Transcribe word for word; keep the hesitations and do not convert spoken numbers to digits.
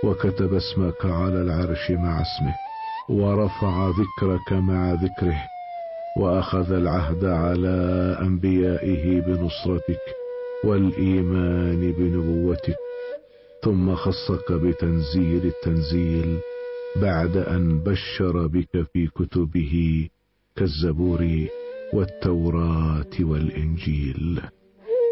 وكتب اسمك على العرش مع اسمه، ورفع ذكرك مع ذكره، وأخذ العهد على أنبيائه بنصرتك والإيمان بنبوتك، ثم خصك بتنزيل التنزيل بعد أن بشر بك في كتبه كالزبور والتوراة والإنجيل.